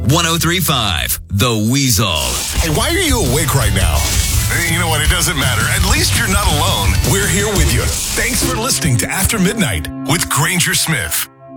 1035 The Weasel. Hey, why are you awake right now? You know what? It doesn't matter. At least you're not alone. We're here with you. Thanks for listening to After Midnight with Granger Smith.